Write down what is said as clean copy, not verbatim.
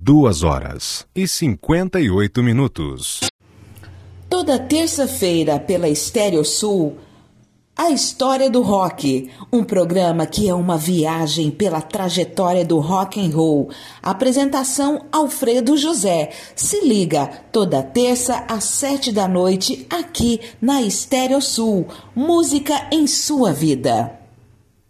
2h58. Toda terça-feira pela Estéreo Sul, A História do Rock, um programa que é uma viagem pela trajetória do rock and roll. Apresentação Alfredo José. Se liga, toda terça às 7 da noite, aqui na Estéreo Sul. Música em sua vida.